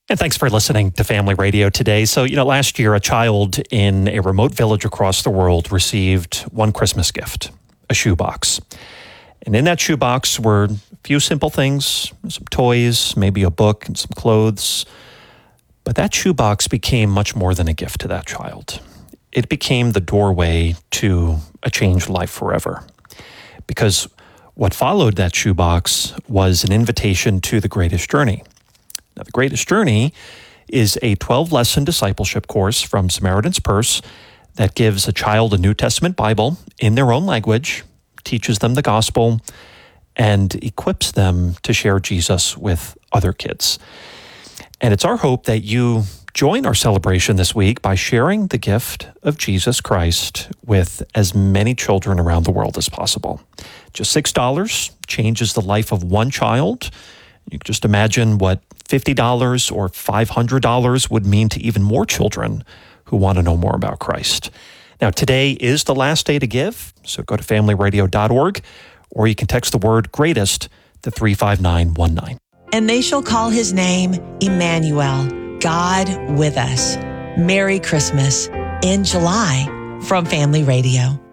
And thanks for listening to Family Radio today. So, last year, a child in a remote village across the world received one Christmas gift, a shoebox. And in that shoebox were a few simple things, some toys, maybe a book and some clothes. But that shoebox became much more than a gift to that child. It became the doorway to a changed life forever. Because what followed that shoebox was an invitation to the Greatest Journey. Now, the Greatest Journey is a 12-lesson discipleship course from Samaritan's Purse that gives a child a New Testament Bible in their own language, teaches them the gospel, and equips them to share Jesus with other kids. And it's our hope that you join our celebration this week by sharing the gift of Jesus Christ with as many children around the world as possible. Just $6 changes the life of one child. You can just imagine what $50 or $500 would mean to even more children who want to know more about Christ. Now, today is the last day to give, so go to familyradio.org, or you can text the word GREATEST to 35919. And they shall call his name Emmanuel, God with us. Merry Christmas in July from Family Radio.